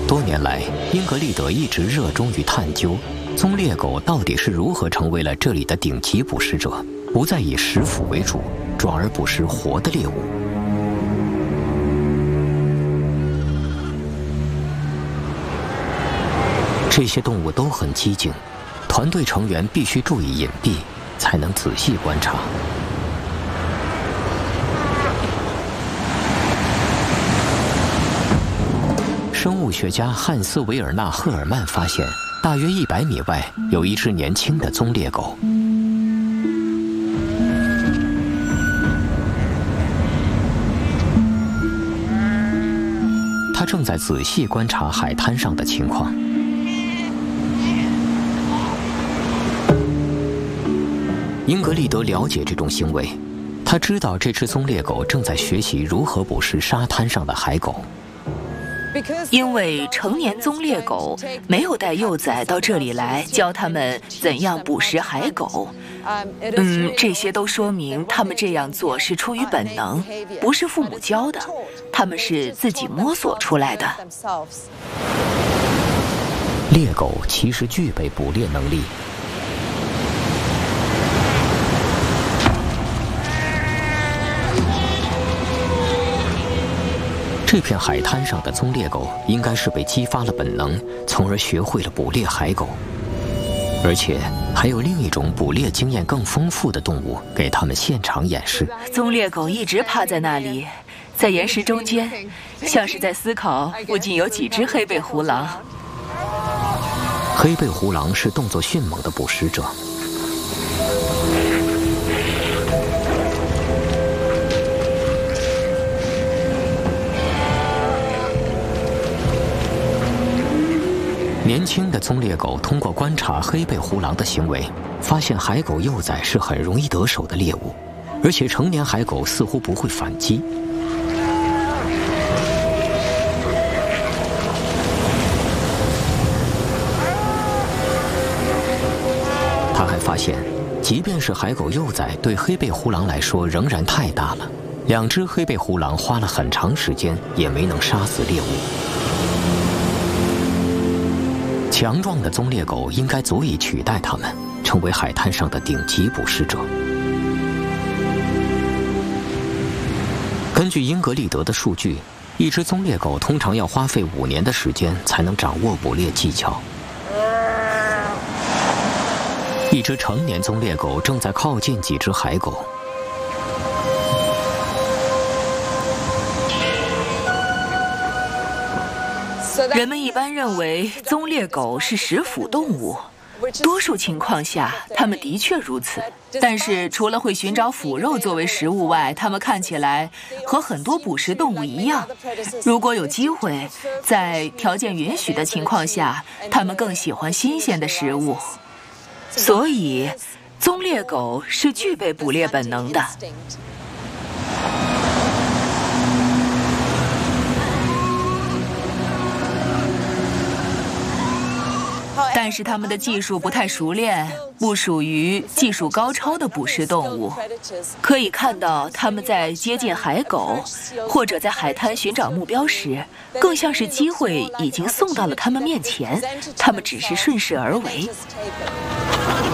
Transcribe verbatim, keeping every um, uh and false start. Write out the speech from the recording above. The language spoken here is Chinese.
多年来，英格丽德一直热衷于探究棕猎狗到底是如何成为了这里的顶级捕食者，不再以食腐为主，转而捕食活的猎物。这些动物都很机警，团队成员必须注意隐蔽，才能仔细观察。生物学家汉斯·维尔纳·赫尔曼发现，大约一百米外有一只年轻的棕猎狗。它正在仔细观察海滩上的情况。英格丽德了解这种行为，他知道这只棕猎狗正在学习如何捕食沙滩上的海狗。 因为成年棕猎狗没有带幼崽到这里来教它们怎样捕食海狗，嗯，这些都说明他们这样做是出于本能，不是父母教的，他们是自己摸索出来的。 猎狗其实具备捕猎能力。这片海滩上的棕猎狗应该是被激发了本能，从而学会了捕猎海狗。而且还有另一种捕猎经验更丰富的动物给他们现场演示。 棕猎狗一直趴在那里，在岩石中间，像是在思考附近有几只黑背狐狼。 黑背狐狼是动作迅猛的捕食者。年轻的棕猎狗通过观察黑背狐狼的行为，发现海狗幼崽是很容易得手的猎物，而且成年海狗似乎不会反击。他还发现，即便是海狗幼崽，对黑背狐狼来说仍然太大了。两只黑背狐狼花了很长时间也没能杀死猎物。强壮的棕猎狗应该足以取代它们，成为海滩上的顶级捕食者。根据英格丽德的数据，一只棕猎狗通常要花费五年的时间才能掌握捕猎技巧。一只成年棕猎狗正在靠近几只海狗。 人们一般认为棕猎狗是食腐动物，多数情况下它们的确如此。但是除了会寻找腐肉作为食物外，它们看起来和很多捕食动物一样，如果有机会，在条件允许的情况下，它们更喜欢新鲜的食物。所以棕猎狗是具备捕猎本能的。但是它们的技术不太熟练，不属于技术高超的捕食动物。可以看到，它们在接近海狗或者在海滩寻找目标时，更像是机会已经送到了它们面前，它们只是顺势而为。